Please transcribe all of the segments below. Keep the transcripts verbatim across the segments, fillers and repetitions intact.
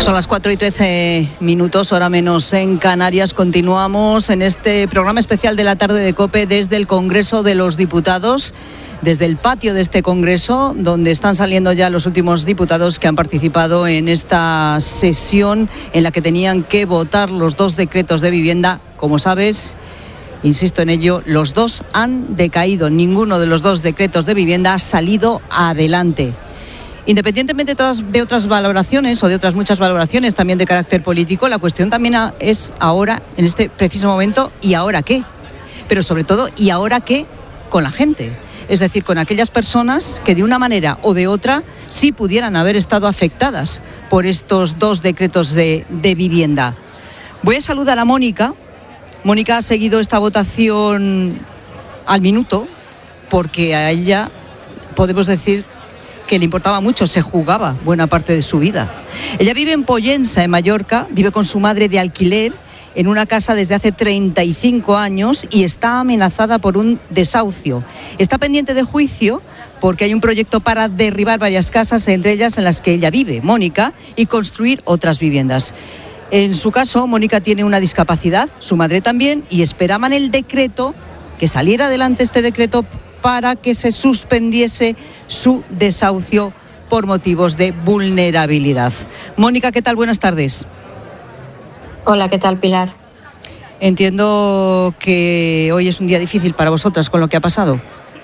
Son las cuatro y trece minutos, hora menos en Canarias. Continuamos en este programa especial de la tarde de COPE desde el Congreso de los Diputados, desde el patio de este Congreso, donde están saliendo ya los últimos diputados que han participado en esta sesión en la que tenían que votar los dos decretos de vivienda. Como sabes, insisto en ello, los dos han decaído. Ninguno de los dos decretos de vivienda ha salido adelante. Independientemente de otras, de otras valoraciones o de otras muchas valoraciones también de carácter político, la cuestión también es ahora, en este preciso momento, ¿y ahora qué? Pero sobre todo, ¿y ahora qué con la gente? Es decir, con aquellas personas que de una manera o de otra sí pudieran haber estado afectadas por estos dos decretos de, de vivienda. Voy a saludar a Mónica. Mónica ha seguido esta votación al minuto porque a ella podemos decir que le importaba mucho, se jugaba buena parte de su vida. Ella vive en Pollensa, en Mallorca, vive con su madre de alquiler en una casa desde hace treinta y cinco años y está amenazada por un desahucio. Está pendiente de juicio porque hay un proyecto para derribar varias casas, entre ellas en las que ella vive, Mónica, y construir otras viviendas. En su caso, Mónica tiene una discapacidad, su madre también, y esperaban el decreto, que saliera adelante este decreto para que se suspendiese su desahucio por motivos de vulnerabilidad. Mónica, ¿qué tal? Buenas tardes. Hola, ¿qué tal, Pilar? Entiendo que hoy es un día difícil para vosotras con lo que ha pasado.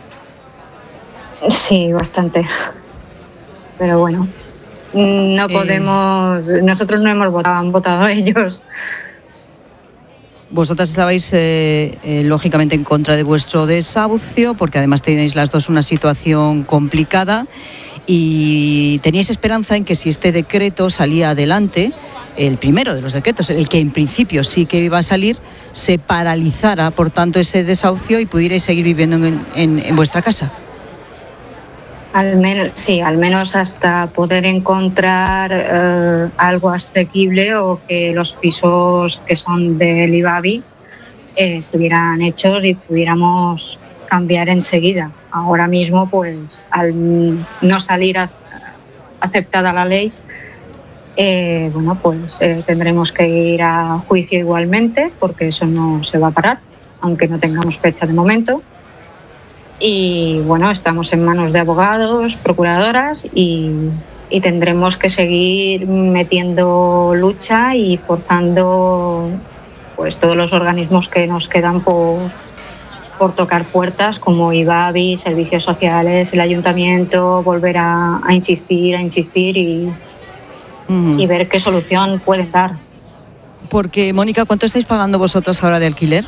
Sí, bastante. Pero bueno, no podemos... Eh... Nosotros no hemos votado, han votado ellos. Vosotras estabais, eh, eh, lógicamente, en contra de vuestro desahucio, porque además tenéis las dos una situación complicada y teníais esperanza en que si este decreto salía adelante, el primero de los decretos, el que en principio sí que iba a salir, se paralizara, por tanto, ese desahucio y pudierais seguir viviendo en, en, en vuestra casa. Al menos, sí, al menos hasta poder encontrar eh, algo asequible o que los pisos que son del IBABI eh, estuvieran hechos y pudiéramos cambiar enseguida. Ahora mismo, pues, al no salir a, aceptada la ley, eh, bueno, pues eh, tendremos que ir a juicio igualmente, porque eso no se va a parar, aunque no tengamos fecha de momento. Y bueno, estamos en manos de abogados, procuradoras y, y tendremos que seguir metiendo lucha y forzando pues todos los organismos que nos quedan por, por tocar puertas, como IBABI, servicios sociales, el ayuntamiento, volver a, a insistir, a insistir y, uh-huh. y ver qué solución pueden dar. Porque, Mónica, ¿cuánto estáis pagando vosotros ahora de alquiler?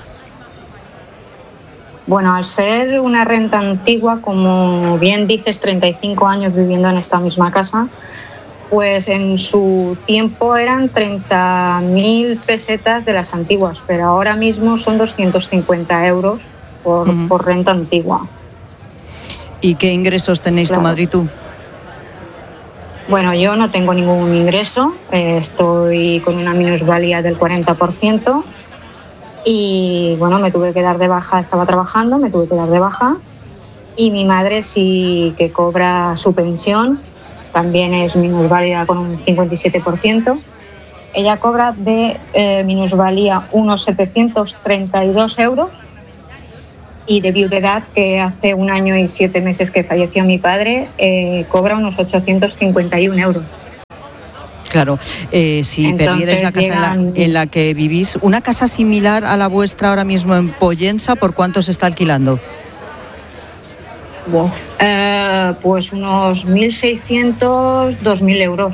Bueno, al ser una renta antigua, como bien dices, treinta y cinco años viviendo en esta misma casa, pues en su tiempo eran treinta mil pesetas de las antiguas, pero ahora mismo son doscientos cincuenta euros por, uh-huh. por renta antigua. ¿Y qué ingresos tenéis claro. tu madre y tú? Bueno, yo no tengo ningún ingreso, eh, estoy con una minusvalía del cuarenta por ciento. Y bueno, me tuve que dar de baja, estaba trabajando, me tuve que dar de baja y mi madre sí que cobra su pensión, también es minusválida con un cincuenta y siete por ciento. Ella cobra de eh, minusvalía unos setecientos treinta y dos euros y de viudedad, que hace un año y siete meses que falleció mi padre, eh, cobra unos ochocientos cincuenta y un euros. Claro, eh, si Entonces, perdierais la casa llegan... en, la, en la que vivís, una casa similar a la vuestra ahora mismo en Pollensa, ¿por cuánto se está alquilando? Wow. Eh, pues unos mil seiscientos, dos mil euros.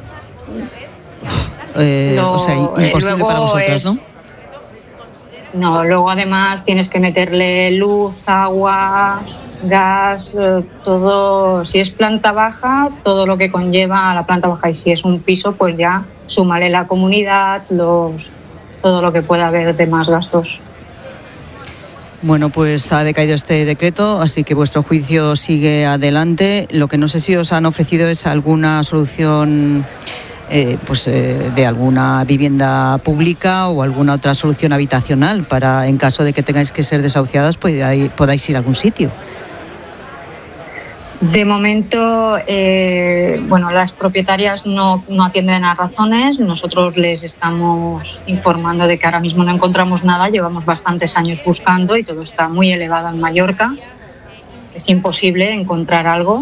Eh, Lo, o sea, imposible para vosotras, es... ¿no? No, luego además tienes que meterle luz, agua, gas, eh, todo. Si es planta baja, todo lo que conlleva a la planta baja, y si es un piso, pues ya súmale la comunidad, los, todo lo que pueda haber de más gastos. Bueno, pues ha decaído este decreto, así que vuestro juicio sigue adelante. Lo que no sé si os han ofrecido es alguna solución eh, pues, eh, de alguna vivienda pública o alguna otra solución habitacional para, en caso de que tengáis que ser desahuciadas, podáis, podáis ir a algún sitio. De momento, eh, bueno, las propietarias no, no atienden a razones. Nosotros les estamos informando de que ahora mismo no encontramos nada. Llevamos bastantes años buscando y todo está muy elevado en Mallorca. Es imposible encontrar algo.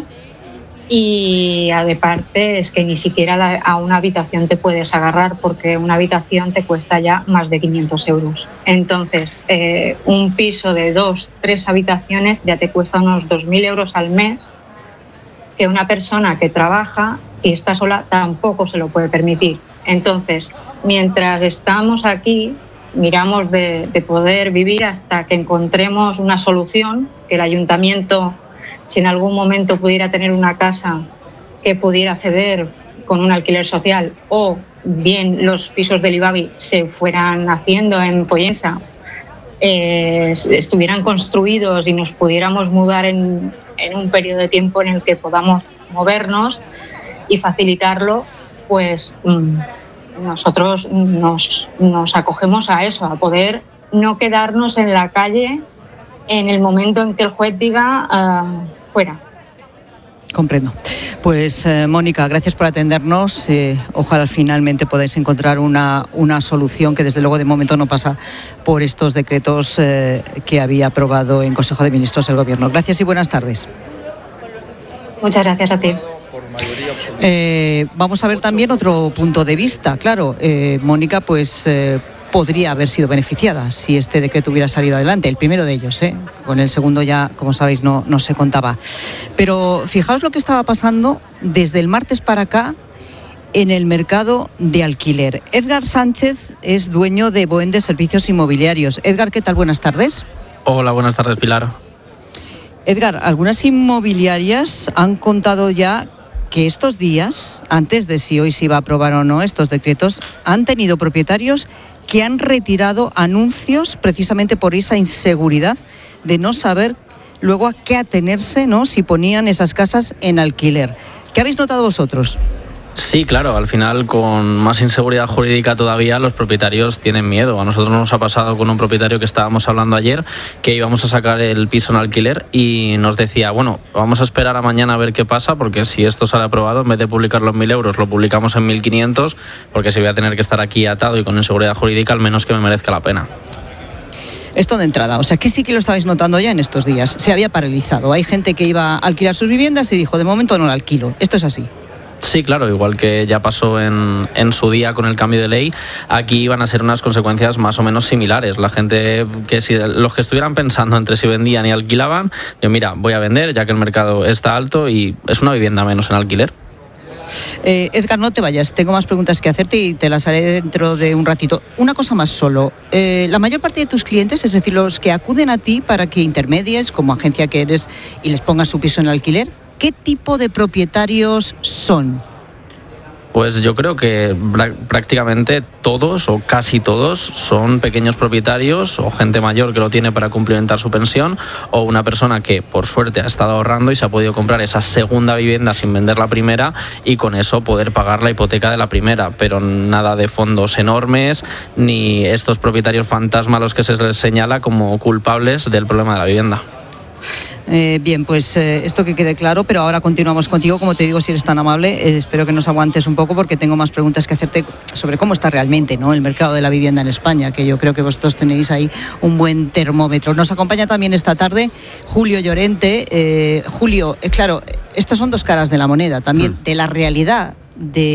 Y aparte es que ni siquiera la, a una habitación te puedes agarrar, porque una habitación te cuesta ya más de quinientos euros. Entonces, eh, un piso de dos, tres habitaciones ya te cuesta unos dos mil euros al mes, que una persona que trabaja, si está sola, tampoco se lo puede permitir. Entonces, mientras estamos aquí, miramos de, de poder vivir hasta que encontremos una solución, que el ayuntamiento, si en algún momento pudiera tener una casa que pudiera ceder con un alquiler social, o bien los pisos del IBABI se fueran haciendo en Pollensa, eh, estuvieran construidos y nos pudiéramos mudar en, en un periodo de tiempo en el que podamos movernos y facilitarlo, pues mmm, nosotros nos, nos acogemos a eso, a poder no quedarnos en la calle en el momento en que el juez diga uh, fuera. Comprendo. Pues eh, Mónica, gracias por atendernos. Eh, ojalá finalmente podáis encontrar una, una solución que desde luego de momento no pasa por estos decretos eh, que había aprobado en Consejo de Ministros el Gobierno. Gracias y buenas tardes. Muchas gracias a ti. Eh, vamos a ver también otro punto de vista. Claro, eh, Mónica, pues eh, podría haber sido beneficiada si este decreto hubiera salido adelante. El primero de ellos, ¿eh? Con el segundo ya, como sabéis, no, no se contaba. Pero fijaos lo que estaba pasando desde el martes para acá en el mercado de alquiler. Edgar Sánchez es dueño de Boende Servicios Inmobiliarios. Edgar, ¿qué tal? Buenas tardes. Hola, buenas tardes, Pilar. Edgar, algunas inmobiliarias han contado ya que estos días, antes de si hoy se iba a aprobar o no estos decretos, han tenido propietarios que han retirado anuncios precisamente por esa inseguridad de no saber luego a qué atenerse, ¿no?, si ponían esas casas en alquiler. ¿Qué habéis notado vosotros? Sí, claro, al final con más inseguridad jurídica todavía los propietarios tienen miedo. A nosotros nos ha pasado con un propietario que estábamos hablando ayer, que íbamos a sacar el piso en alquiler y nos decía, bueno, vamos a esperar a mañana a ver qué pasa, porque si esto sale aprobado, en vez de publicarlo en mil euros, lo publicamos en mil quinientos, porque si voy a tener que estar aquí atado y con inseguridad jurídica, al menos que me merezca la pena. Esto de entrada, o sea, que sí que lo estabais notando ya en estos días. Se había paralizado. Hay gente que iba a alquilar sus viviendas y dijo, de momento no la alquilo. Esto es así. Sí, claro, igual que ya pasó en, en su día con el cambio de ley, aquí iban a ser unas consecuencias más o menos similares. La gente, que si los que estuvieran pensando entre si vendían y alquilaban, yo mira, voy a vender ya que el mercado está alto y es una vivienda menos en alquiler. Eh, Edgar, no te vayas, tengo más preguntas que hacerte y te las haré dentro de un ratito. Una cosa más solo, eh, la mayor parte de tus clientes, es decir, los que acuden a ti para que intermedies, como agencia que eres, y les pongas su piso en alquiler, ¿qué tipo de propietarios son? Pues yo creo que prácticamente todos o casi todos son pequeños propietarios o gente mayor que lo tiene para complementar su pensión, o una persona que por suerte ha estado ahorrando y se ha podido comprar esa segunda vivienda sin vender la primera y con eso poder pagar la hipoteca de la primera, pero nada de fondos enormes ni estos propietarios fantasma a los que se les señala como culpables del problema de la vivienda. Eh, bien, pues eh, esto que quede claro, pero ahora continuamos contigo, como te digo, si eres tan amable, eh, espero que nos aguantes un poco porque tengo más preguntas que hacerte sobre cómo está realmente, ¿no?, el mercado de la vivienda en España, que yo creo que vosotros tenéis ahí un buen termómetro. Nos acompaña también esta tarde Julio Llorente. Eh, Julio, eh, claro, estas son dos caras de la moneda también, mm. de la realidad de